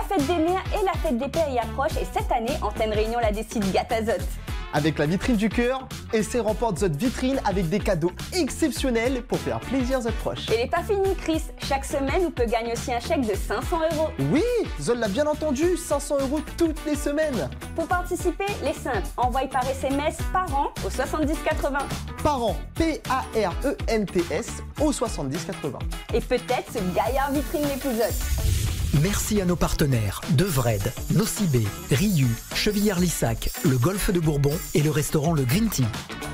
fête des mères et la fête des pères y approchent et cette année, Antenne Réunion la décide Gatazote. Avec la vitrine du cœur, Essai remporte Zot Vitrine avec des cadeaux exceptionnels pour faire plaisir Zot proche. Et les pas finis, Chris. Chaque semaine, on peut gagner aussi un chèque de 500 €. Oui, Zot l'a bien entendu, 500 € toutes les semaines. Pour participer, les simples, envoyez par SMS parents au 7080. Parents, P-A-R-E-N-T-S au 7080. Et peut-être ce gaillard vitrine les plus Zot. Merci à nos partenaires Devred, Nocibé, Riu, Chevillard-Lissac, le Golfe de Bourbon et le restaurant Le Green Tea.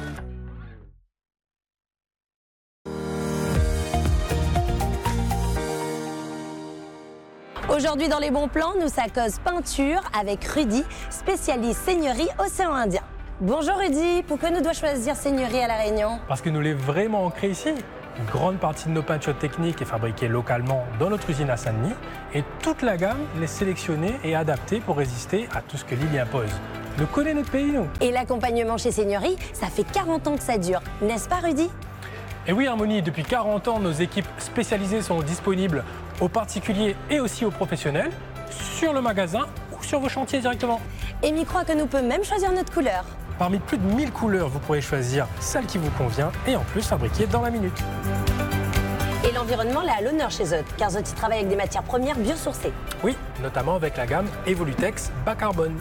Aujourd'hui dans les bons plans, nous ça cause peinture avec Rudy, spécialiste seigneurie océan Indien. Bonjour Rudy, pourquoi nous doit choisir seigneurie à La Réunion? Parce que nous l'est vraiment ancré ici. Une grande partie de nos peintures techniques est fabriquée localement dans notre usine à Saint-Denis et toute la gamme est sélectionnée et adaptée pour résister à tout ce que l'île y impose. Nous connaissons notre pays, nous. Et l'accompagnement chez Seigneurie, ça fait 40 ans que ça dure, n'est-ce pas Rudy? Et oui Harmonie, depuis 40 ans, nos équipes spécialisées sont disponibles aux particuliers et aussi aux professionnels, sur le magasin ou sur vos chantiers directement. Et m'y croit que nous peut même choisir notre couleur. Parmi plus de 1000 couleurs, vous pourrez choisir celle qui vous convient et en plus fabriquée dans la minute. Et l'environnement là à l'honneur chez Zot, car Zot y travaille avec des matières premières biosourcées. Oui, notamment avec la gamme Evolutex bas carbone.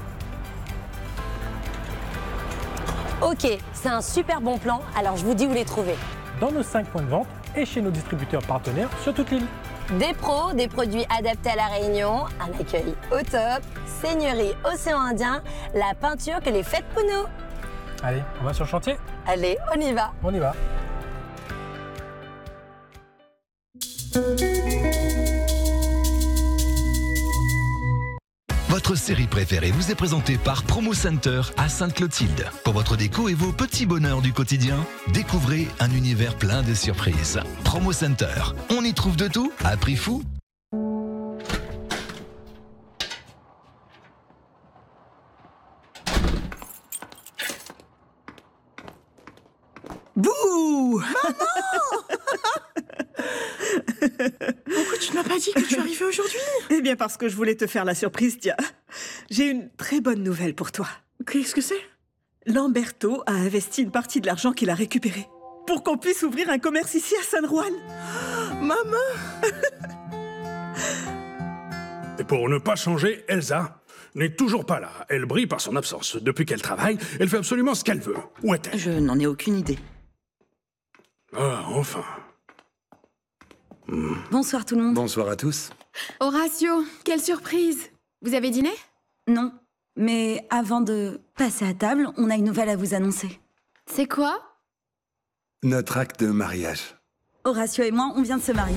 Ok, c'est un super bon plan, alors je vous dis où les trouver. Dans nos 5 points de vente et chez nos distributeurs partenaires sur toute l'île. Des pros, des produits adaptés à La Réunion, un accueil au top, Seigneurie océan Indien, la peinture que les fêtes pour nous. Allez, on va sur le chantier? Allez, on y va. On y va. Votre série préférée vous est présentée par Promo Center à Sainte-Clotilde. Pour votre déco et vos petits bonheurs du quotidien, découvrez un univers plein de surprises. Promo Center, on y trouve de tout à prix fou. Bouh! Maman! Pourquoi tu ne m'as pas dit que tu arrivais aujourd'hui? Eh bien parce que je voulais te faire la surprise, tiens. J'ai une très bonne nouvelle pour toi. Qu'est-ce que c'est? Lamberto a investi une partie de l'argent qu'il a récupéré pour qu'on puisse ouvrir un commerce ici à San Juan. Maman! Et pour ne pas changer, Elsa n'est toujours pas là. Elle brille par son absence. Depuis qu'elle travaille, elle fait absolument ce qu'elle veut. Où est-elle? Je n'en ai aucune idée. Ah, enfin. Bonsoir tout le monde. Bonsoir à tous. Horacio, quelle surprise! Vous avez dîné? Non, mais avant de passer à table, on a une nouvelle à vous annoncer. C'est quoi? Notre acte de mariage. Horacio et moi, on vient de se marier.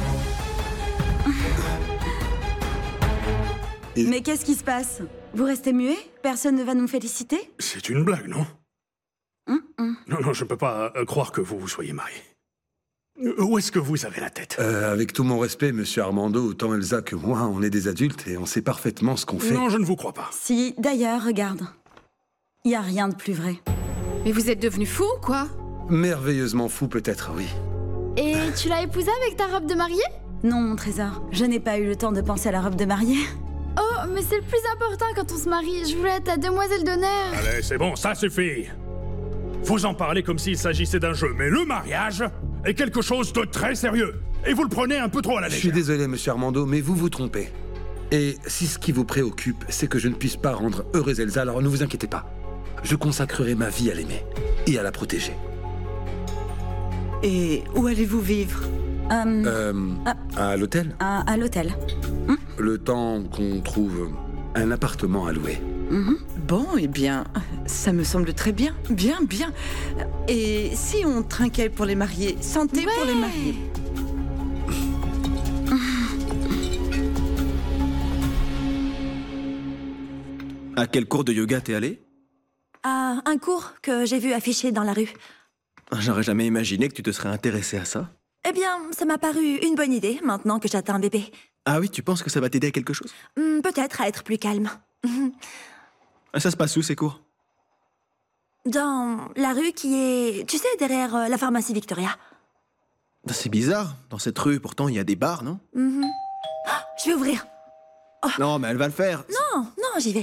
Mais qu'est-ce qui se passe? Vous restez muet? Personne ne va nous féliciter? C'est une blague, non? Non, je peux pas croire que vous soyez mariés. Où est-ce que vous avez la tête? Avec tout mon respect, monsieur Armando, autant Elsa que moi, on est des adultes et on sait parfaitement ce qu'on fait. Non, je ne vous crois pas. Si, d'ailleurs, regarde. Il n'y a rien de plus vrai. Mais vous êtes devenu fou ou quoi? Merveilleusement fou peut-être, oui. Et tu l'as épousée avec ta robe de mariée? Non, mon trésor, je n'ai pas eu le temps de penser à la robe de mariée. Oh, mais c'est le plus important quand on se marie. Je voulais être ta demoiselle d'honneur. Allez, c'est bon, ça suffit. Vous en parlez comme s'il s'agissait d'un jeu, mais le mariage est quelque chose de très sérieux. Et vous le prenez un peu trop à la légère. Je suis désolé, monsieur Armando, mais vous vous trompez. Et si ce qui vous préoccupe, c'est que je ne puisse pas rendre heureuse Elsa, alors ne vous inquiétez pas. Je consacrerai ma vie à l'aimer et à la protéger. Et où allez-vous vivre? À l'hôtel? À l'hôtel. Le temps qu'on trouve un appartement à louer. Bon, eh bien, ça me semble très bien. Bien, bien. Et si on trinquait pour les mariés? Santé pour les mariés. À quel cours de yoga t'es allé? À un cours que j'ai vu affiché dans la rue. J'aurais jamais imaginé que tu te serais intéressé à ça. Eh bien, ça m'a paru une bonne idée, maintenant que j'attends un bébé. Ah oui, tu penses que ça va t'aider à quelque chose? Peut-être à être plus calme. Ça se passe où, ces cours? Dans la rue qui est, tu sais, derrière la pharmacie Victoria. C'est bizarre. Dans cette rue, pourtant, il y a des bars, non? Je vais ouvrir. Non, mais elle va le faire. Non, non, j'y vais.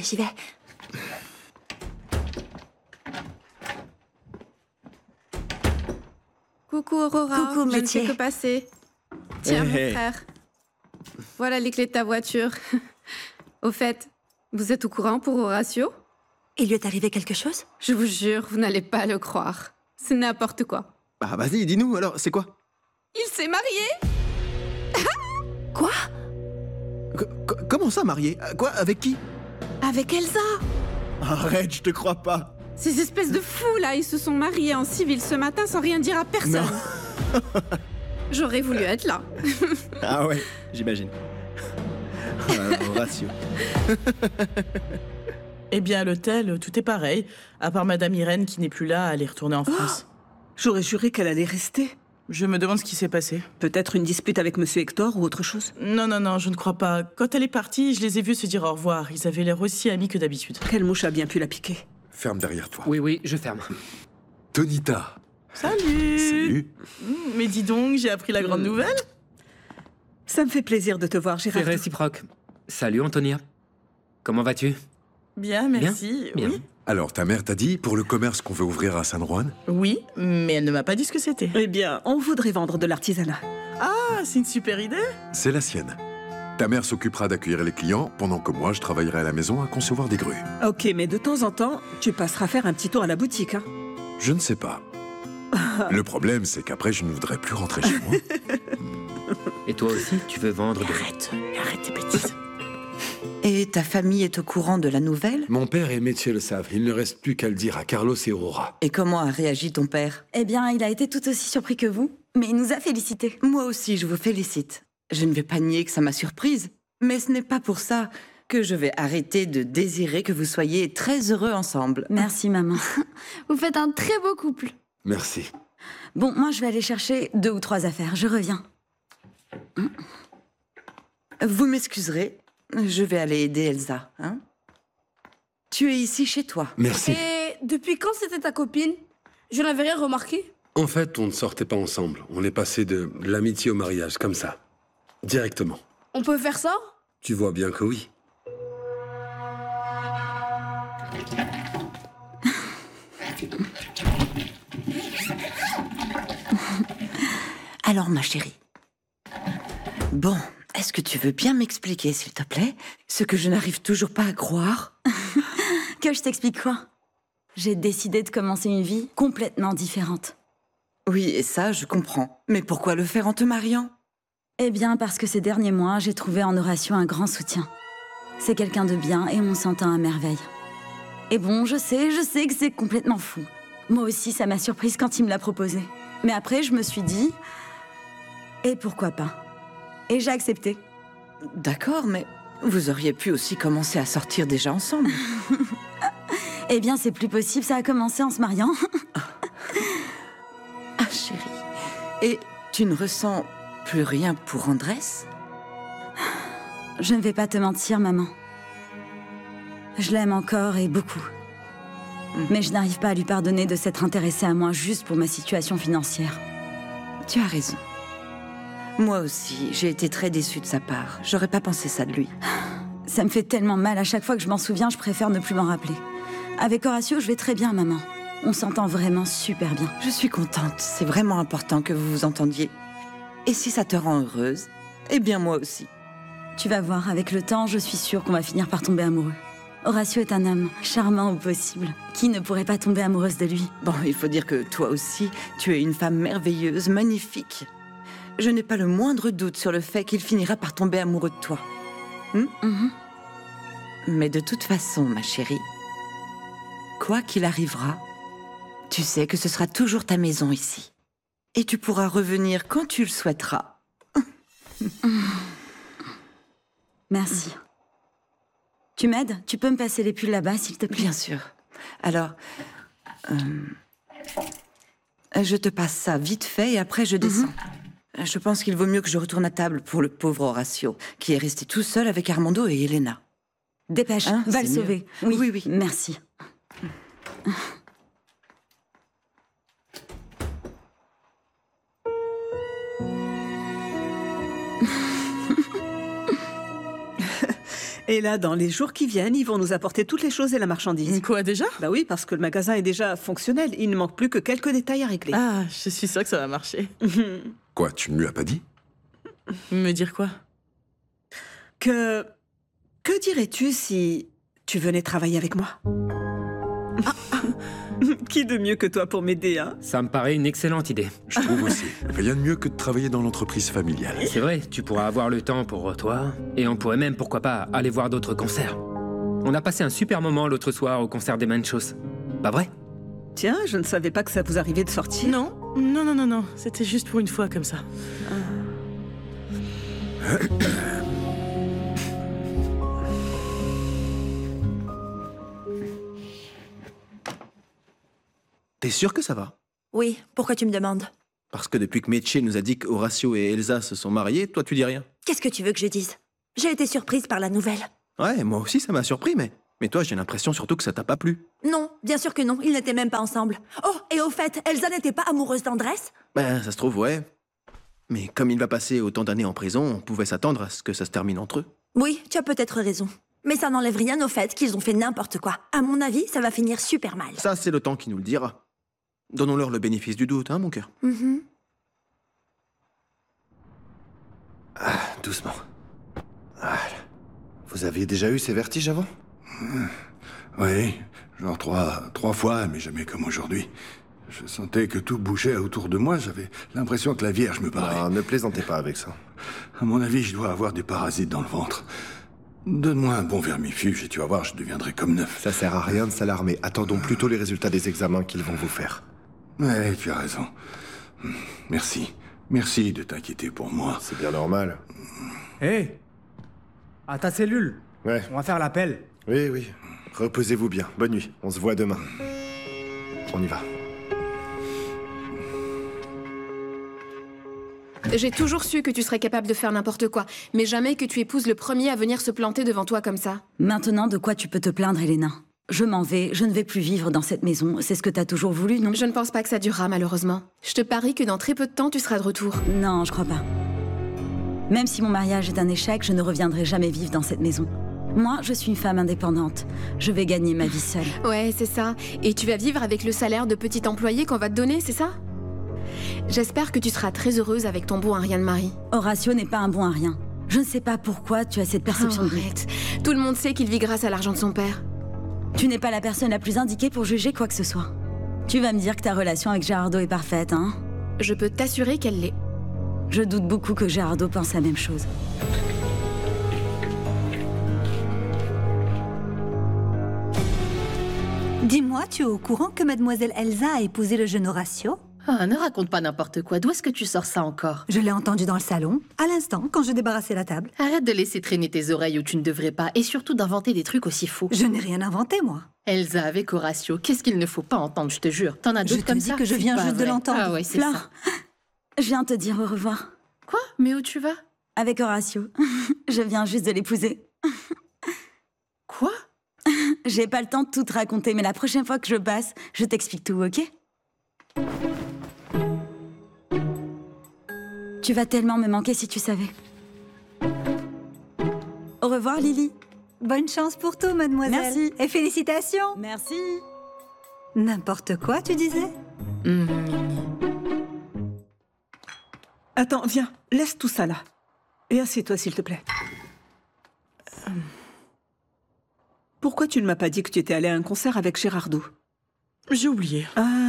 Coucou Aurora, Coucou, je ne métier. fais que passer. Tiens, Hey, mon hey. frère. Voilà les clés de ta voiture. Au fait, vous êtes au courant pour Horatio? Il lui est arrivé quelque chose? Je vous jure, vous n'allez pas le croire. C'est n'importe quoi. Bah vas-y, dis-nous alors, c'est quoi? Il s'est marié? Quoi? Comment ça, marié? Quoi? Avec qui? Avec Elsa. Arrête, je te crois pas. Ces espèces de fous là, ils se sont mariés en civil ce matin sans rien dire à personne. J'aurais voulu être là. Ah ouais, j'imagine. Oh là là, Horatio. Eh bien, à l'hôtel, tout est pareil, à part Madame Irène qui n'est plus là, elle est retournée en France. J'aurais juré qu'elle allait rester. Je me demande ce qui s'est passé. Peut-être une dispute avec Monsieur Hector ou autre chose. Non, je ne crois pas. Quand elle est partie, je les ai vus se dire au revoir. Ils avaient l'air aussi amis que d'habitude. Quelle mouche a bien pu la piquer? Ferme derrière toi. Oui, je ferme. Tonita. Salut. Salut. Mais dis donc, j'ai appris la grande nouvelle. Ça me fait plaisir de te voir, C'est Gérard. réciproque. Salut Antonia. Comment vas-tu? Bien, merci. Bien. Oui. Alors, ta mère t'a dit pour le commerce qu'on veut ouvrir à Saint-Rouen? Oui, mais elle ne m'a pas dit ce que c'était. Eh bien, on voudrait vendre de l'artisanat. Ah, c'est une super idée. C'est la sienne. Ta mère s'occupera d'accueillir les clients, pendant que moi, je travaillerai à la maison à concevoir des grues. Ok, mais de temps en temps, tu passeras faire un petit tour à la boutique, hein. Je ne sais pas. Le problème, c'est qu'après, je ne voudrais plus rentrer chez moi. Et toi aussi, tu veux vendre de... Arrête tes bêtises. Et ta famille est au courant de la nouvelle? Mon père et Métier le savent. Il ne reste plus qu'à le dire à Carlos et Aurora. Et comment a réagi ton père? Eh bien, il a été tout aussi surpris que vous, mais il nous a félicités. Moi aussi, je vous félicite. Je ne vais pas nier que ça m'a surprise, mais ce n'est pas pour ça que je vais arrêter de désirer que vous soyez très heureux ensemble. Merci, maman. Vous faites un très beau couple. Merci. Bon, moi, je vais aller chercher 2 ou 3 affaires. Je reviens. Vous m'excuserez, je vais aller aider Elsa, hein? Tu es ici chez toi. Merci. Et depuis quand c'était ta copine? Je n'avais rien remarqué. En fait, on ne sortait pas ensemble. On est passé de l'amitié au mariage, comme ça. Directement. On peut faire ça? Tu vois bien que oui. Alors, ma chérie. Bon, est-ce que tu veux bien m'expliquer, s'il te plaît, ce que je n'arrive toujours pas à croire? Que je t'explique quoi? J'ai décidé de commencer une vie complètement différente. Oui, et ça, je comprends. Mais pourquoi le faire en te mariant? Eh bien, parce que ces derniers mois, j'ai trouvé en Horatio un grand soutien. C'est quelqu'un de bien et on s'entend à merveille. Et bon, je sais que c'est complètement fou. Moi aussi, ça m'a surprise quand il me l'a proposé. Mais après, je me suis dit... Et pourquoi pas? Et j'ai accepté. D'accord, mais vous auriez pu aussi commencer à sortir déjà ensemble. Eh bien, c'est plus possible, ça a commencé en se mariant. Ah, chérie. Et tu ne ressens plus rien pour Andrés? Je ne vais pas te mentir, maman. Je l'aime encore et beaucoup. Mais je n'arrive pas à lui pardonner de s'être intéressé à moi juste pour ma situation financière. Tu as raison. Moi aussi, j'ai été très déçue de sa part. J'aurais pas pensé ça de lui. Ça me fait tellement mal, à chaque fois que je m'en souviens, je préfère ne plus m'en rappeler. Avec Horatio, je vais très bien, maman. On s'entend vraiment super bien. Je suis contente, c'est vraiment important que vous vous entendiez. Et si ça te rend heureuse, eh bien moi aussi. Tu vas voir, avec le temps, je suis sûre qu'on va finir par tomber amoureux. Horatio est un homme charmant au possible. Qui ne pourrait pas tomber amoureuse de lui? Bon, il faut dire que toi aussi, tu es une femme merveilleuse, magnifique. Je n'ai pas le moindre doute sur le fait qu'il finira par tomber amoureux de toi. Mais de toute façon, ma chérie, quoi qu'il arrivera, tu sais que ce sera toujours ta maison ici. Et tu pourras revenir quand tu le souhaiteras. Merci. Tu m'aides? Tu peux me passer les pulls là-bas, s'il te plaît? Bien sûr. Alors, je te passe ça vite fait et après je descends. Je pense qu'il vaut mieux que je retourne à table pour le pauvre Horatio, qui est resté tout seul avec Armando et Elena. Dépêche, va le sauver. Oui, merci. Et là, dans les jours qui viennent, ils vont nous apporter toutes les choses et la marchandise. Quoi, déjà? Bah oui, parce que le magasin est déjà fonctionnel. Il ne manque plus que quelques détails à régler. Ah, je suis sûre que ça va marcher. Quoi, tu ne lui as pas dit? Me dire quoi? Que dirais-tu si tu venais travailler avec moi? Qui de mieux que toi pour m'aider, hein? Ça me paraît une excellente idée. Je trouve aussi. Rien de mieux que de travailler dans l'entreprise familiale. C'est vrai, tu pourras avoir le temps pour toi, et on pourrait même, pourquoi pas, aller voir d'autres concerts. On a passé un super moment l'autre soir au concert des Manchos. Pas vrai? Tiens, je ne savais pas que ça vous arrivait de sortir. Non. C'était juste pour une fois comme ça. T'es sûr que ça va? Oui, pourquoi tu me demandes? Parce que depuis que Meche nous a dit qu'Horacio et Elsa se sont mariés, toi tu dis rien. Qu'est-ce que tu veux que je dise? J'ai été surprise par la nouvelle. Ouais, moi aussi ça m'a surpris, mais toi j'ai l'impression surtout que ça t'a pas plu. Non, bien sûr que non, ils n'étaient même pas ensemble. Oh, et au fait, Elsa n'était pas amoureuse d'Andrés? Ben, ça se trouve, ouais. Mais comme il va passer autant d'années en prison, on pouvait s'attendre à ce que ça se termine entre eux. Oui, tu as peut-être raison. Mais ça n'enlève rien au fait qu'ils ont fait n'importe quoi. À mon avis, ça va finir super mal. Ça, c'est le temps qui nous le dira. Donnons-leur le bénéfice du doute, hein, mon cœur. Ah, doucement. Voilà. Vous aviez déjà eu ces vertiges avant? Oui, genre trois fois, mais jamais comme aujourd'hui. Je sentais que tout bougeait autour de moi, j'avais l'impression que la Vierge me parlait. Non, ne plaisantez pas avec ça. À mon avis, je dois avoir des parasites dans le ventre. Donne-moi un bon vermifuge et tu vas voir, je deviendrai comme neuf. Ça sert à rien de s'alarmer. Attendons plutôt les résultats des examens qu'ils vont vous faire. Ouais, tu as raison. Merci. Merci de t'inquiéter pour moi. C'est bien normal. Hé À ta cellule. Ouais. On va faire l'appel. Oui. Reposez-vous bien. Bonne nuit. On se voit demain. On y va. J'ai toujours su que tu serais capable de faire n'importe quoi, mais jamais que tu épouses le premier à venir se planter devant toi comme ça. Maintenant, de quoi tu peux te plaindre, Elena? Je m'en vais, je ne vais plus vivre dans cette maison. C'est ce que t'as toujours voulu, non? Je ne pense pas que ça durera, malheureusement. Je te parie que dans très peu de temps, tu seras de retour. Non, je crois pas. Même si mon mariage est un échec, je ne reviendrai jamais vivre dans cette maison. Moi, je suis une femme indépendante. Je vais gagner ma vie seule. Ouais, c'est ça. Et tu vas vivre avec le salaire de petit employé qu'on va te donner, c'est ça? J'espère que tu seras très heureuse avec ton bon à rien de mari. Horacio n'est pas un bon à rien. Je ne sais pas pourquoi tu as cette perception de lui. Arrête. Tout le monde sait qu'il vit grâce à l'argent de son père. Tu n'es pas la personne la plus indiquée pour juger quoi que ce soit. Tu vas me dire que ta relation avec Gerardo est parfaite, hein? Je peux t'assurer qu'elle l'est. Je doute beaucoup que Gerardo pense la même chose. Dis-moi, tu es au courant que mademoiselle Elsa a épousé le jeune Horacio? Ah, ne raconte pas n'importe quoi. D'où est-ce que tu sors ça encore? Je l'ai entendu dans le salon, à l'instant, quand je débarrassais la table. Arrête de laisser traîner tes oreilles où tu ne devrais pas, et surtout d'inventer des trucs aussi fous. Je n'ai rien inventé, moi. Elsa avec Horacio, qu'est-ce qu'il ne faut pas entendre, je te jure. T'en as d'autres comme ça? Je te dis que je viens juste de l'entendre. Ah ouais, c'est Flore, ça. je viens te dire au revoir. Quoi? Mais où tu vas? Avec Horacio. Je viens juste de l'épouser. Quoi? J'ai pas le temps de tout te raconter, mais la prochaine fois que je passe, je t'explique tout, ok? Tu vas tellement me manquer si tu savais. Au revoir, Lily. Bonne chance pour tout, mademoiselle. Merci. Et félicitations. Merci. N'importe quoi, tu disais? Attends, viens, laisse tout ça là. Et assieds-toi, s'il te plaît. Pourquoi tu ne m'as pas dit que tu étais allée à un concert avec Gerardo? J'ai oublié.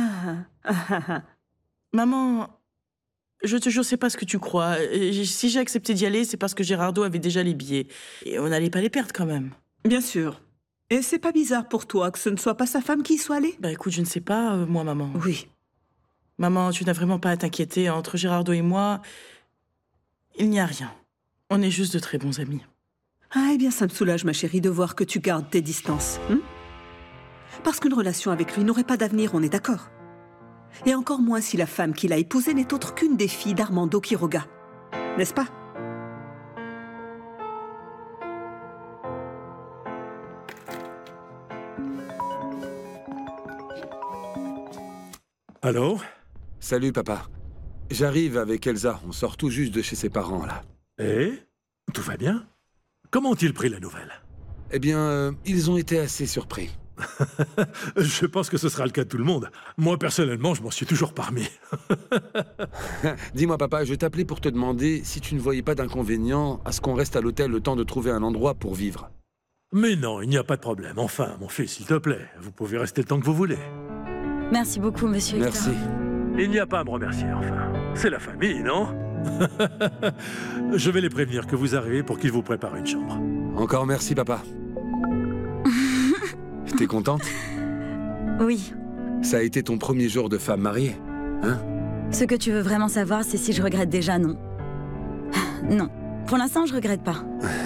Maman, je te jure, c'est pas ce que tu crois. Si j'ai accepté d'y aller, c'est parce que Gerardo avait déjà les billets. Et on n'allait pas les perdre quand même. Bien sûr. Et c'est pas bizarre pour toi que ce ne soit pas sa femme qui y soit allée? Bah écoute, je ne sais pas, moi, maman. Oui. Maman, tu n'as vraiment pas à t'inquiéter. Entre Gerardo et moi, il n'y a rien. On est juste de très bons amis. Ah, eh bien, ça me soulage, ma chérie, de voir que tu gardes tes distances. Parce qu'une relation avec lui n'aurait pas d'avenir, on est d'accord. Et encore moins si la femme qu'il a épousée n'est autre qu'une des filles d'Armando Quiroga. N'est-ce pas? Allô? Salut, papa. J'arrive avec Elsa. On sort tout juste de chez ses parents, là. Et? Tout va bien? Comment ont-ils pris la nouvelle? Eh bien, ils ont été assez surpris. Je pense que ce sera le cas de tout le monde. Moi, personnellement, je m'en suis toujours parmi. Dis-moi, papa, je t'appelais pour te demander si tu ne voyais pas d'inconvénient à ce qu'on reste à l'hôtel le temps de trouver un endroit pour vivre. Mais non, il n'y a pas de problème. Enfin, mon fils, s'il te plaît, vous pouvez rester le temps que vous voulez. Merci beaucoup, monsieur Hector. Merci. Il n'y a pas à me remercier, enfin. C'est la famille, non? Je vais les prévenir que vous arrivez pour qu'ils vous préparent une chambre. Encore merci, papa. T'es contente? Oui. Ça a été ton premier jour de femme mariée, hein? Ce que tu veux vraiment savoir, c'est si je regrette déjà, non. Non. Pour l'instant, je regrette pas.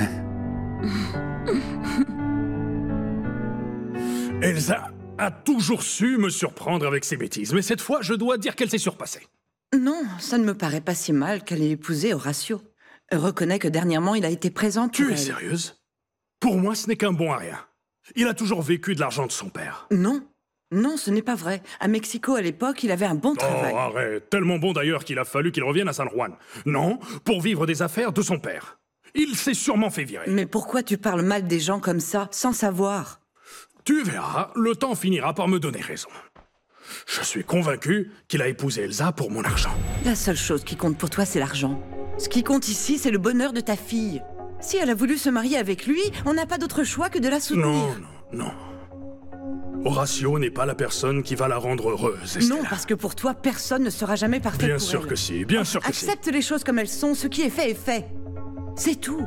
Elsa a toujours su me surprendre avec ses bêtises, mais cette fois, je dois dire qu'elle s'est surpassée. Non, ça ne me paraît pas si mal qu'elle ait épousé Horatio. Reconnais que dernièrement, il a été présent pour Tu es elle. sérieuse? Pour moi, ce n'est qu'un bon à rien. Il a toujours vécu de l'argent de son père. Non. Non, ce n'est pas vrai. À Mexico, à l'époque, il avait un bon travail. Oh, arrête. Tellement bon d'ailleurs qu'il a fallu qu'il revienne à San Juan. Non, pour vivre des affaires de son père. Il s'est sûrement fait virer. Mais pourquoi tu parles mal des gens comme ça, sans savoir? Tu verras, le temps finira par me donner raison. Je suis convaincu qu'il a épousé Elsa pour mon argent. La seule chose qui compte pour toi, c'est l'argent. Ce qui compte ici, c'est le bonheur de ta fille. Si elle a voulu se marier avec lui, on n'a pas d'autre choix que de la soutenir. Non. Horatio n'est pas la personne qui va la rendre heureuse, Estella. Non, parce que pour toi, personne ne sera jamais parfait Bien pour sûr elle. que si, bien sûr que si. Accepte les choses comme elles sont, ce qui est fait est fait. C'est tout.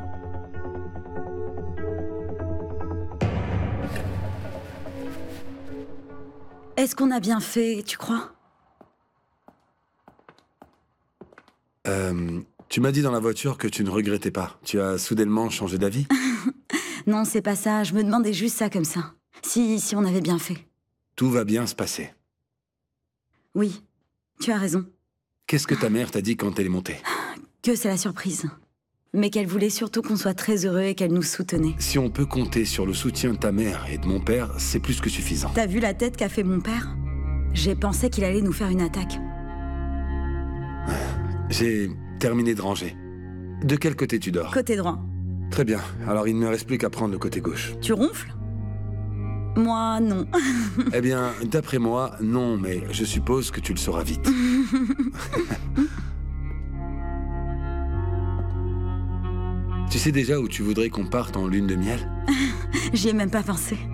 Est-ce qu'on a bien fait, tu crois? Tu m'as dit dans la voiture que tu ne regrettais pas. Tu as soudainement changé d'avis? Non, c'est pas ça. Je me demandais juste ça comme ça. Si on avait bien fait. Tout va bien se passer. Oui, tu as raison. Qu'est-ce que ta mère t'a dit quand elle est montée? Que c'est la surprise. Mais qu'elle voulait surtout qu'on soit très heureux et qu'elle nous soutenait. Si on peut compter sur le soutien de ta mère et de mon père, c'est plus que suffisant. T'as vu la tête qu'a fait mon père? J'ai pensé qu'il allait nous faire une attaque. J'ai terminé de ranger. De quel côté tu dors? Côté droit. Très bien. Alors il ne me reste plus qu'à prendre le côté gauche. Tu ronfles? Moi, non. Eh bien, d'après moi, non, mais je suppose que tu le sauras vite. Tu sais déjà où tu voudrais qu'on parte en lune de miel? J'y ai même pas pensé.